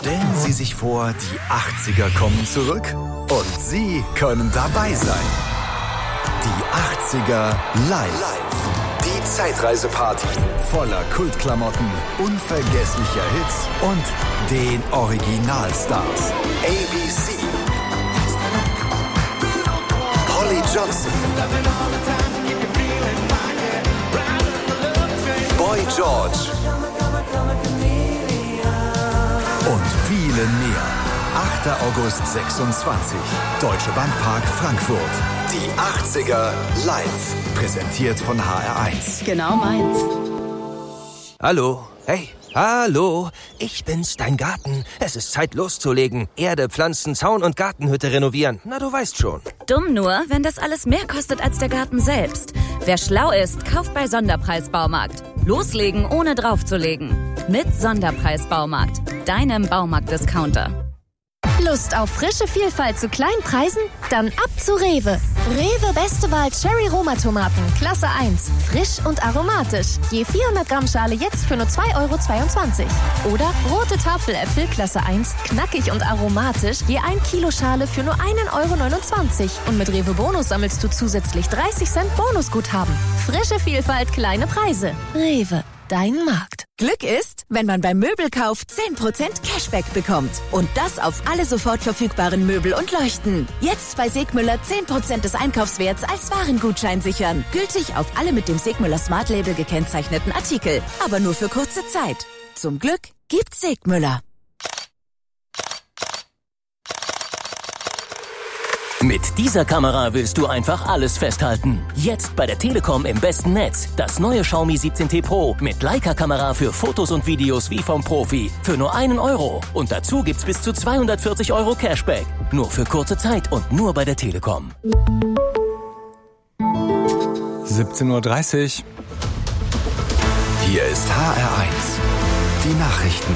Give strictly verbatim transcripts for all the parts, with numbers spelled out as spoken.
Stellen Sie sich vor, die achtziger kommen zurück und Sie können dabei sein. Die achtziger live. Die Zeitreiseparty voller Kultklamotten, unvergesslicher Hits und den Originalstars. A B C, Holly Johnson, Boy George und viele mehr. achter August sechsundzwanzig. Deutsche Bankpark Frankfurt. Die achtziger live. Präsentiert von H R eins. Genau meins. Hallo. Hey. Hallo. Ich bin's, dein Garten. Es ist Zeit loszulegen. Erde, Pflanzen, Zaun und Gartenhütte renovieren. Na, du weißt schon. Dumm nur, wenn das alles mehr kostet als der Garten selbst. Wer schlau ist, kauft bei Sonderpreis Baumarkt. Loslegen, ohne draufzulegen. Mit Sonderpreis Baumarkt. Deinem Baumarkt-Discounter. Lust auf frische Vielfalt zu kleinen Preisen? Dann ab zu Rewe. Rewe Beste Wahl Cherry Roma Tomaten, Klasse eins. Frisch und aromatisch. Je vierhundert Gramm Schale jetzt für nur zwei Euro zweiundzwanzig. Oder rote Tafeläpfel, Klasse eins. Knackig und aromatisch. Je ein Kilo Schale für nur ein Euro neunundzwanzig. Und mit Rewe Bonus sammelst du zusätzlich dreißig Cent Bonusguthaben. Frische Vielfalt, kleine Preise. Rewe. Dein Markt. Glück ist, wenn man beim Möbelkauf zehn Prozent Cashback bekommt. Und das auf alle sofort verfügbaren Möbel und Leuchten. Jetzt bei Segmüller zehn Prozent des Einkaufswerts als Warengutschein sichern. Gültig auf alle mit dem Segmüller Smart Label gekennzeichneten Artikel. Aber nur für kurze Zeit. Zum Glück gibt's Segmüller. Mit dieser Kamera willst du einfach alles festhalten. Jetzt bei der Telekom im besten Netz. Das neue Xiaomi siebzehn T Pro mit Leica-Kamera für Fotos und Videos wie vom Profi. Für nur einen Euro. Und dazu gibt's bis zu zweihundertvierzig Euro Cashback. Nur für kurze Zeit und nur bei der Telekom. siebzehn Uhr dreißig. Hier ist H R eins. Die Nachrichten.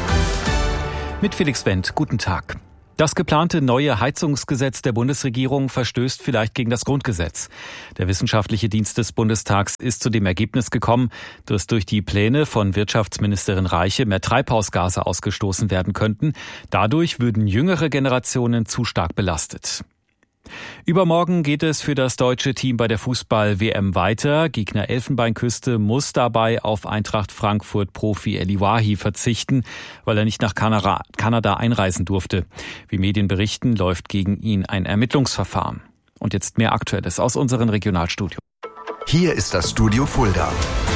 Mit Felix Wendt. Guten Tag. Das geplante neue Heizungsgesetz der Bundesregierung verstößt vielleicht gegen das Grundgesetz. Der wissenschaftliche Dienst des Bundestags ist zu dem Ergebnis gekommen, dass durch die Pläne von Wirtschaftsministerin Reiche mehr Treibhausgase ausgestoßen werden könnten. Dadurch würden jüngere Generationen zu stark belastet. Übermorgen geht es für das deutsche Team bei der Fußball-W M weiter. Gegner Elfenbeinküste muss dabei auf Eintracht Frankfurt-Profi El Iwahi verzichten, weil er nicht nach Kanada einreisen durfte. Wie Medien berichten, läuft gegen ihn ein Ermittlungsverfahren. Und jetzt mehr Aktuelles aus unseren Regionalstudios. Hier ist das Studio Fulda.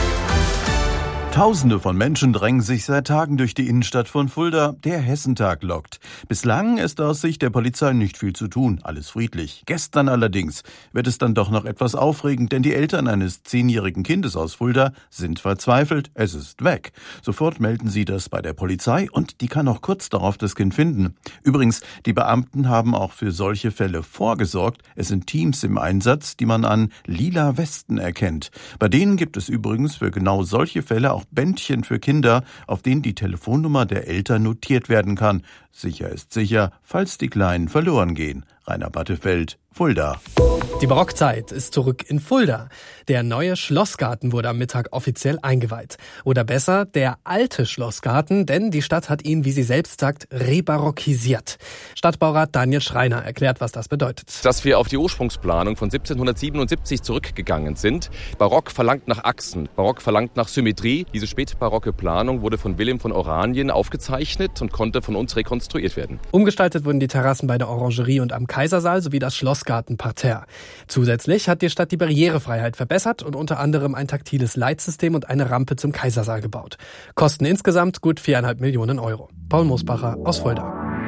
Tausende von Menschen drängen sich seit Tagen durch die Innenstadt von Fulda. Der Hessentag lockt. Bislang ist aus Sicht der Polizei nicht viel zu tun. Alles friedlich. Gestern allerdings wird es dann doch noch etwas aufregend, denn die Eltern eines zehnjährigen Kindes aus Fulda sind verzweifelt. Es ist weg. Sofort melden sie das bei der Polizei und die kann auch kurz darauf das Kind finden. Übrigens, die Beamten haben auch für solche Fälle vorgesorgt. Es sind Teams im Einsatz, die man an lila Westen erkennt. Bei denen gibt es übrigens für genau solche Fälle auch Bändchen für Kinder, auf denen die Telefonnummer der Eltern notiert werden kann. Sicher ist sicher, falls die Kleinen verloren gehen. Rainer Battefeld, Fulda. Die Barockzeit ist zurück in Fulda. Der neue Schlossgarten wurde am Mittag offiziell eingeweiht. Oder besser, der alte Schlossgarten, denn die Stadt hat ihn, wie sie selbst sagt, rebarockisiert. Stadtbaurat Daniel Schreiner erklärt, was das bedeutet. Dass wir auf die Ursprungsplanung von siebzehnhundertsiebenundsiebzig zurückgegangen sind. Barock verlangt nach Achsen, Barock verlangt nach Symmetrie. Diese spätbarocke Planung wurde von Wilhelm von Oranien aufgezeichnet und konnte von uns rekonstruiert werden. Umgestaltet wurden die Terrassen bei der Orangerie und am Kaisersaal sowie das Schlossgartenparterre. Zusätzlich hat die Stadt die Barrierefreiheit verbessert und unter anderem ein taktiles Leitsystem und eine Rampe zum Kaisersaal gebaut. Kosten insgesamt gut viereinhalb Millionen Euro. Paul Mosbacher aus Fulda.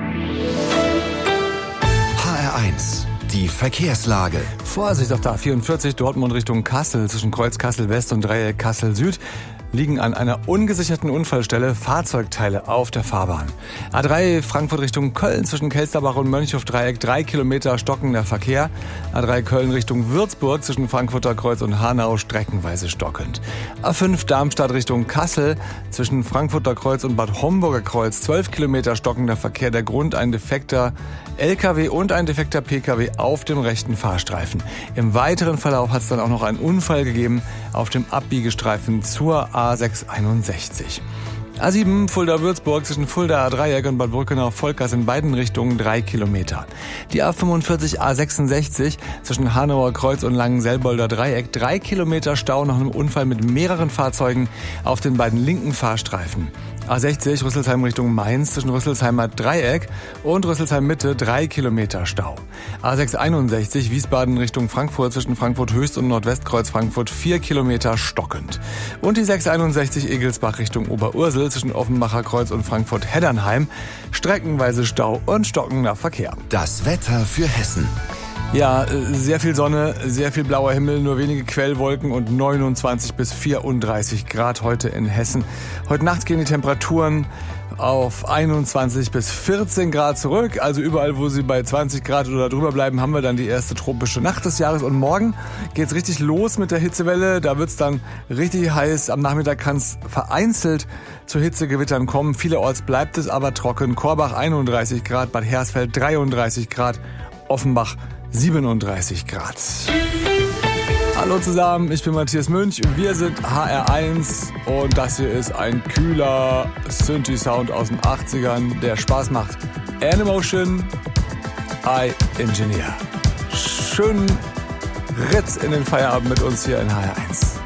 H R eins. Die Verkehrslage. Vorsicht auf der A vierundvierzig Dortmund Richtung Kassel zwischen Kreuz Kassel West und Dreieck Kassel Süd. Liegen an einer ungesicherten Unfallstelle Fahrzeugteile auf der Fahrbahn. A drei Frankfurt Richtung Köln zwischen Kelsterbach und Mönchhof-Dreieck drei Kilometer stockender Verkehr. A drei Köln Richtung Würzburg zwischen Frankfurter Kreuz und Hanau streckenweise stockend. A fünf Darmstadt Richtung Kassel zwischen Frankfurter Kreuz und Bad Homburger Kreuz zwölf Kilometer stockender Verkehr. Der Grund ein defekter L K W und ein defekter P K W auf dem rechten Fahrstreifen. Im weiteren Verlauf hat es dann auch noch einen Unfall gegeben auf dem Abbiegestreifen zur A sechs einundsechzig. A sieben Fulda-Würzburg zwischen Fulda-Dreieck und Bad Brückenau-Volkers in beiden Richtungen drei Kilometer. Die A fünfundvierzig A sechsundsechzig zwischen Hanauer Kreuz und Langenselbolder Dreieck drei Kilometer Stau nach einem Unfall mit mehreren Fahrzeugen auf den beiden linken Fahrstreifen. A sechzig Rüsselsheim Richtung Mainz zwischen Rüsselsheimer Dreieck und Rüsselsheim Mitte drei Kilometer Stau. A sechshunderteinundsechzig Wiesbaden Richtung Frankfurt zwischen Frankfurt Höchst und Nordwestkreuz Frankfurt vier Kilometer stockend. Und die sechshunderteinundsechzig Egelsbach Richtung Oberursel zwischen Offenbacher Kreuz und Frankfurt Heddernheim streckenweise Stau und stockender Verkehr. Das Wetter für Hessen. Ja, sehr viel Sonne, sehr viel blauer Himmel, nur wenige Quellwolken und neunundzwanzig bis vierunddreißig Grad heute in Hessen. Heute Nacht gehen die Temperaturen auf einundzwanzig bis vierzehn Grad zurück. Also überall, wo sie bei zwanzig Grad oder drüber bleiben, haben wir dann die erste tropische Nacht des Jahres. Und morgen geht's richtig los mit der Hitzewelle. Da wird's dann richtig heiß. Am Nachmittag kann's vereinzelt zu Hitzegewittern kommen. Vielerorts bleibt es aber trocken. Korbach einunddreißig Grad, Bad Hersfeld dreiunddreißig Grad, Offenbach siebenunddreißig Grad. Hallo zusammen, ich bin Matthias Münch, wir sind H R eins und das hier ist ein kühler Synthi-Sound aus den achtzigern, der Spaß macht. Animotion, I Engineer. Schönen Ritt in den Feierabend mit uns hier in H R eins.